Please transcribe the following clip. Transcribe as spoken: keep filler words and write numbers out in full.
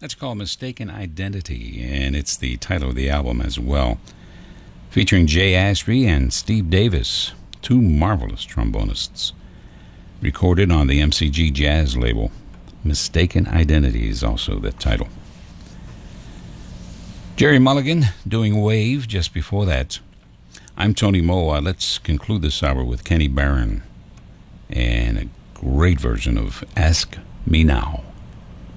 That's called Mistaken Identity, and it's the title of the album as well. Featuring Jay Ashby and Steve Davis, two marvelous trombonists. Recorded on the M C G Jazz label. Mistaken Identity is also the title. Jerry Mulligan doing Wave just before that. I'm Tony Moe. Uh, let's conclude this hour with Kenny Barron and a great version of Ask Me Now.